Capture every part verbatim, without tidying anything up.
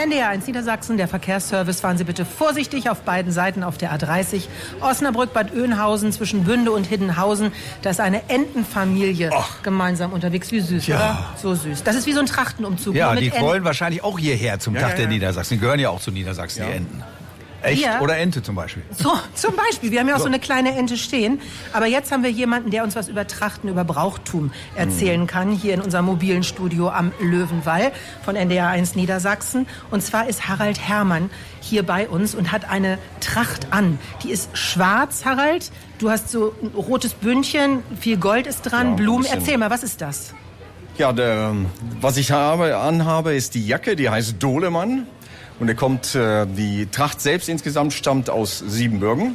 N D R eins Niedersachsen, der Verkehrsservice. Fahren Sie bitte vorsichtig auf beiden Seiten auf der A dreißig. Osnabrück, Bad Oeynhausen, zwischen Bünde und Hiddenhausen. Da ist eine Entenfamilie Och. gemeinsam unterwegs. Wie süß, Ja. oder? So süß. Das ist wie so ein Trachtenumzug. Ja, nur mit die Enten. wollen wahrscheinlich auch hierher zum Ja, Tag ja, der ja. Niedersachsen. Die gehören ja auch zu Niedersachsen, Ja. die Enten. Echt? Ja. Oder Ente zum Beispiel. So, zum Beispiel. Wir haben ja auch so eine kleine Ente stehen. Aber jetzt haben wir jemanden, der uns was über Trachten, über Brauchtum erzählen kann, hier in unserem mobilen Studio am Löwenwall von N D R eins Niedersachsen. Und zwar ist Harald Herrmann hier bei uns und hat eine Tracht an. Die ist schwarz, Harald. Du hast so ein rotes Bündchen, viel Gold ist dran, Ja, ein Blumen. bisschen. Erzähl mal, was ist das? Ja, der, was ich habe, anhabe, ist die Jacke, die heißt Dolemann. Und er kommt, äh, die Tracht selbst insgesamt stammt aus Siebenbürgen,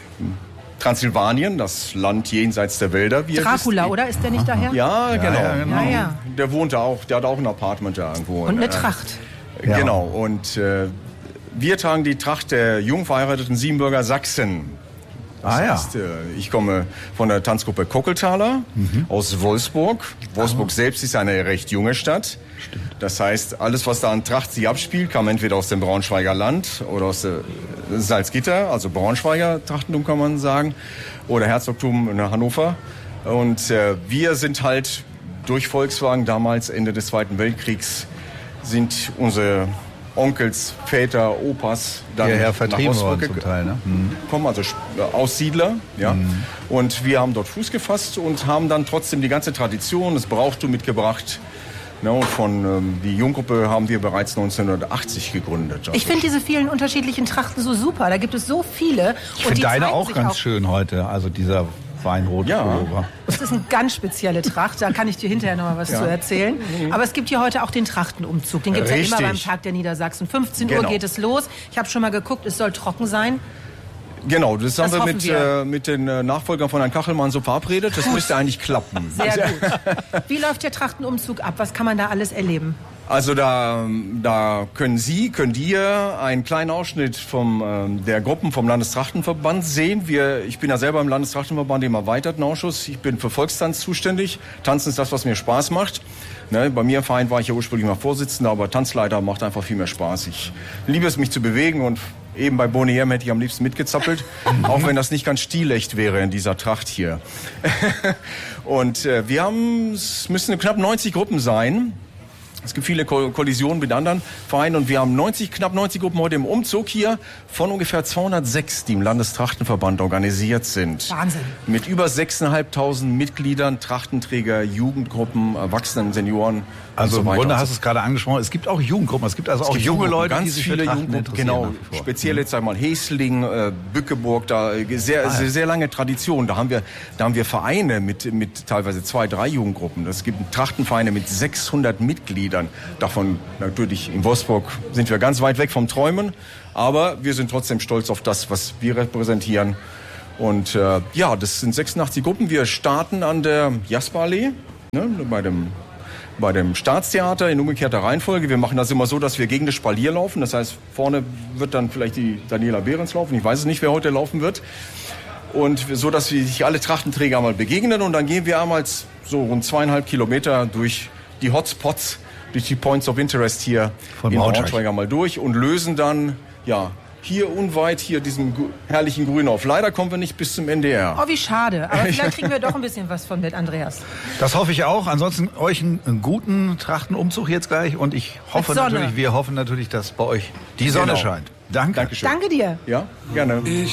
Transsilvanien, das Land jenseits der Wälder. Wie ihr Dracula, wisst. oder? Ist der nicht daher? Ja, genau. ja, genau. Ja, ja. Der wohnt da auch, der hat auch ein Apartment da irgendwo. Und eine Äh, Tracht. Ja. Genau. Und äh, wir tragen die Tracht der jung verheirateten Siebenbürger Sachsen. Das Ah, ja. heißt, äh, ich komme von der Tanzgruppe Kockeltaler aus Wolfsburg. Wolfsburg selbst ist eine recht junge Stadt. Stimmt. Das heißt, alles, was da an Tracht sich abspielt, kam entweder aus dem Braunschweiger Land oder aus der Salzgitter, also Braunschweiger Trachtentum kann man sagen, oder Herzogtum in Hannover. Und äh, wir sind halt durch Volkswagen damals Ende des Zweiten Weltkriegs sind unsere Onkels, Väter, Opas dann Hierher nach vertrieben Wolfsburg worden zum ge- Teil, ne? Mhm. kommen, also äh, Aussiedler, ja. Und wir haben dort Fuß gefasst und haben dann trotzdem die ganze Tradition, das Brauchtum mitgebracht. Ne, und von ähm, die Junggruppe haben wir bereits neunzehnhundertachtzig gegründet. Also Ich finde diese vielen unterschiedlichen Trachten so super. Da gibt es so viele. Ich finde deine auch ganz schön. schön heute. Also dieser weinrote Ja. Pullover. Das ist eine ganz spezielle Tracht, da kann ich dir hinterher noch mal was Ja. zu erzählen. Aber es gibt hier heute auch den Trachtenumzug. Den gibt es ja immer Richtig. beim Tag der Niedersachsen. fünfzehn Uhr Genau. geht es los. Ich habe schon mal geguckt, es soll trocken sein. Genau, das, haben wir hoffen mit, wir. Äh, mit den äh, Nachfolgern von Herrn Kachelmann so verabredet. Das müsste eigentlich klappen. Sehr gut. Wie läuft der Trachtenumzug ab? Was kann man da alles erleben? Also da, da können Sie, könnt ihr einen kleinen Ausschnitt vom, ähm, der Gruppen vom Landestrachtenverband sehen. Wir, ich bin ja selber im Landestrachtenverband im erweiterten Ausschuss. Ich bin für Volkstanz zuständig. Tanzen ist das, was mir Spaß macht. Ne, bei mir im Verein war ich ja ursprünglich mal Vorsitzender, aber Tanzleiter macht einfach viel mehr Spaß. Ich liebe es, mich zu bewegen und eben bei Boney M hätte ich am liebsten mitgezappelt, auch wenn das nicht ganz stilecht wäre in dieser Tracht hier. Und äh, wir haben, es müssen knapp neunzig Gruppen sein. Es gibt viele Ko- Kollisionen mit anderen Vereinen und wir haben neunzig, knapp neunzig Gruppen heute im Umzug hier von ungefähr zweihundertsechs, die im Landestrachtenverband organisiert sind. Wahnsinn. Mit über sechstausendfünfhundert Mitgliedern, Trachtenträger, Jugendgruppen, Erwachsenen, Senioren Also und so im weiter. Grunde und so hast du es gerade angesprochen, es gibt auch Jugendgruppen, es gibt also Es auch gibt junge Jugendgruppen, Leute, ganz die sich viele für Trachten Jugendgruppen, interessieren. genau, nach wie vor. speziell jetzt einmal Hesling, äh, Bückeburg, da äh, sehr, ja. sehr, sehr lange Tradition. Da haben wir, da haben wir Vereine mit, mit teilweise zwei, drei Jugendgruppen. Es gibt Trachtenvereine mit sechshundert Mitgliedern. Davon natürlich in Wolfsburg sind wir ganz weit weg vom Träumen, aber wir sind trotzdem stolz auf das, was wir repräsentieren. Und äh, ja, das sind sechsundachtzig Gruppen. Wir starten an der Jasperallee, ne, bei dem bei dem Staatstheater in umgekehrter Reihenfolge. Wir machen das immer so, dass wir gegen das Spalier laufen. Das heißt, vorne wird dann vielleicht die Daniela Behrens laufen. Ich weiß es nicht, wer heute laufen wird. Und so, dass wir sich alle Trachtenträger mal begegnen. Und dann gehen wir einmal so rund zweieinhalb Kilometer durch die Hotspots, durch die Points of Interest hier Von in Braunschweig. Braunschweig einmal durch und lösen dann, ja, hier unweit, hier diesen gu- herrlichen Grün auf. Leider kommen wir nicht bis zum N D R. Oh, wie schade. Aber vielleicht kriegen wir doch ein bisschen was von mit, Andreas. Das hoffe ich auch. Ansonsten euch einen, einen guten Trachtenumzug jetzt gleich und ich hoffe Sonne. natürlich, wir hoffen natürlich, dass bei euch die Sonne Genau. scheint. Danke. Dankeschön. Danke dir. Ja, gerne.